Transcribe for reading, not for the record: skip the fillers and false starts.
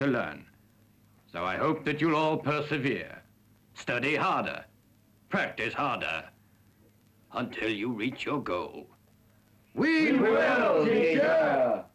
to learn. So I hope that you'll all persevere. Study harder. Practice harder. Until you reach your goal. We will, teacher!